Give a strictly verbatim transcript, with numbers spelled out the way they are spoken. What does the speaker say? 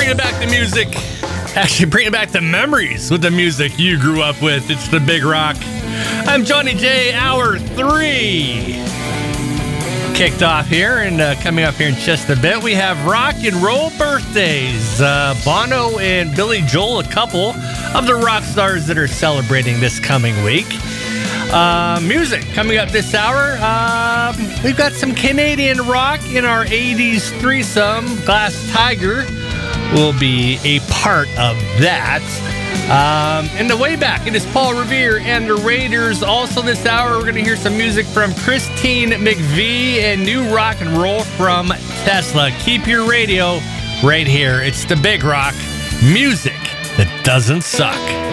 Bringing back the music. Actually, bringing back the memories with the music you grew up with. It's the Big Rock. I'm Johnny J, hour three. Kicked off here, and uh, coming up here in just a bit, we have rock and roll birthdays. Uh, Bono and Billy Joel, a couple of the rock stars that are celebrating this coming week. Uh, music coming up this hour. Uh, we've got some Canadian rock in our eighties threesome. Glass Tiger will be a part of that. Um, and the way back, it is Paul Revere and the Raiders. Also this hour, we're going to hear some music from Christine McVie and new rock and roll from Tesla. Keep your radio right here. It's the Big Rock, music that doesn't suck.